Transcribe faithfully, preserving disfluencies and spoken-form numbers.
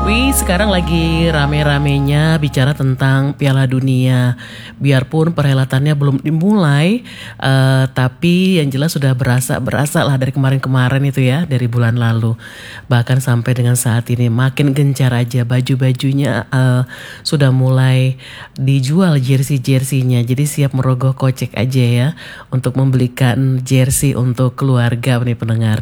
Wih, sekarang lagi rame-ramenya bicara tentang Piala Dunia. Biarpun perhelatannya belum dimulai, eee, tapi yang jelas sudah berasa berasa lah dari kemarin-kemarin itu ya, dari bulan lalu. Bahkan sampai dengan saat ini makin gencar aja baju-bajunya, eee, sudah mulai dijual jersey-jersey-nya. Jadi siap merogoh kocek aja ya untuk membelikan jersey untuk keluarga nih pendengar.